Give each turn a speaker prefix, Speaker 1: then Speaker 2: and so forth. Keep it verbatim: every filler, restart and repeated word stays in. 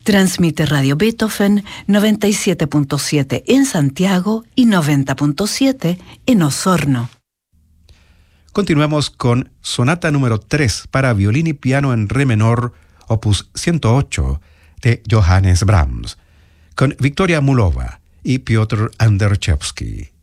Speaker 1: Transmite Radio Beethoven noventa y siete punto siete en Santiago y noventa punto siete en Osorno.
Speaker 2: Continuamos con Sonata número tres para violín y piano en re menor, opus ciento ocho, de Johannes Brahms, con Victoria Mulova y Piotr Anderchevsky.